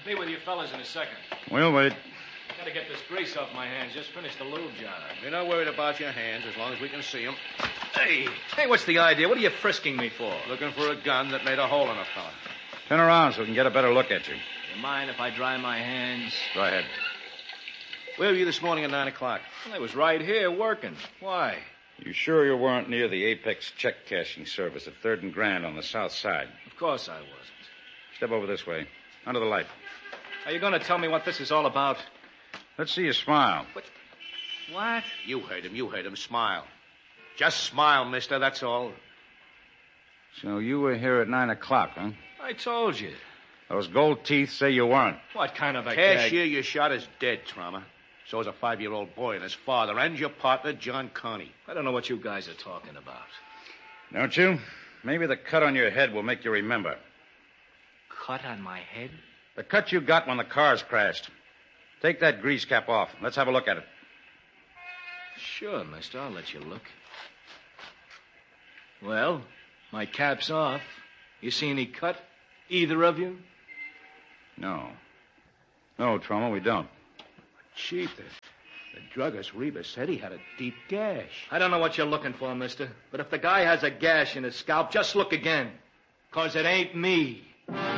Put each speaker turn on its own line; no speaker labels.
Be with you fellas in a second.
We'll wait.
Gotta get this grease off my hands. Just finished the lube job.
You're not worried about your hands as long as we can see them.
Hey, what's the idea? What are you frisking me for?
Looking for a gun that made a hole in a fella.
Turn around so we can get a better look at you.
You mind if I dry my hands?
Go ahead.
Where were you this morning at 9 o'clock?
Well, I was right here working. Why?
You sure you weren't near the Apex check cashing service at 3rd and Grand on the south side?
Of course I wasn't.
Step over this way. Under the light.
Are you going to tell me what this is all about?
Let's see you smile.
What?
You heard him. Smile. Just smile, mister, that's all.
So you were here at 9 o'clock, huh?
I told you.
Those gold teeth say you weren't.
What kind of a
Cashier you shot is dead, Trauma. So is a 5-year-old boy and his father and your partner, John Connie.
I don't know what you guys are talking about.
Don't you? Maybe the cut on your head will make you remember.
Cut on my head?
The cut you got when the cars crashed. Take that grease cap off. Let's have a look at it.
Sure, mister. I'll let you look. Well, my cap's off. You see any cut? Either of you?
No. No, Trauma, we don't.
Chief, the druggist Reba said he had a deep gash.
I don't know what you're looking for, mister. But if the guy has a gash in his scalp, just look again. 'Cause it ain't me.